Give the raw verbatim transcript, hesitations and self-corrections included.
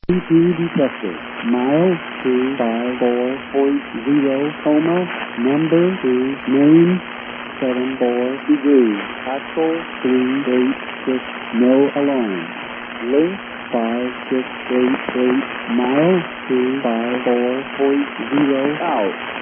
two detected. Miles two five four point zero coma. Number two name seven four degree. Haskell three eight six. No alarm. Link five six eight eight. Miles two five four point zero out.